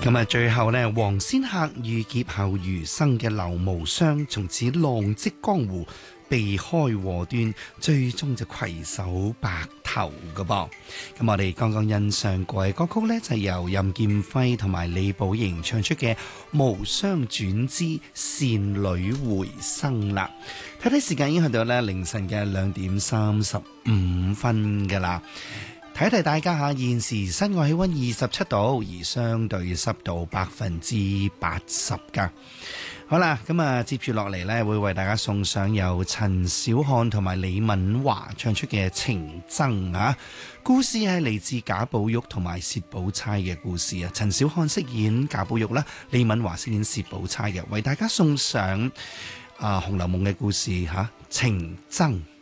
咁啊，最後呢，黃仙客遇劫後餘生嘅劉無雙，從此浪跡江湖，避開禍端，最終就攜手白頭噶噃。咁我哋剛剛欣賞過嘅歌曲呢，就係由任劍輝同埋李寶瑩唱出嘅《無雙轉之倩女回生》啦。睇睇時間已經去到呢凌晨嘅2:35噶啦。提提大家下，現時室外氣溫27度，而相對濕度80%噶。好啦，咁啊，接住落嚟呢，會為大家送上由陳小漢同埋李敏華唱出嘅《情僧》啊。故事係嚟自賈寶玉同埋薛寶釵嘅故事啊。陳小漢飾演賈寶玉啦，李敏華飾演薛寶釵嘅，為大家送上《紅樓夢》嘅故事吓，《情僧》。